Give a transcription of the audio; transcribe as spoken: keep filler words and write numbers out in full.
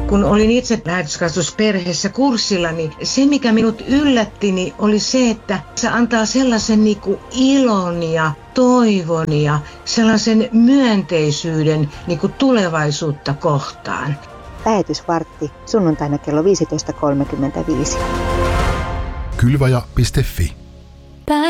Kun olin itse lähetyskasvatusperheessä kurssilla, niin se mikä minut yllätti niin oli se, että se antaa sellaisen niin kuin ilon ja toivon ja sellaisen myönteisyyden niin kuin tulevaisuutta kohtaan. Lähetysvartti sunnuntaina kello viisitoista kolmekymmentäviisi. Kylvaja piste fi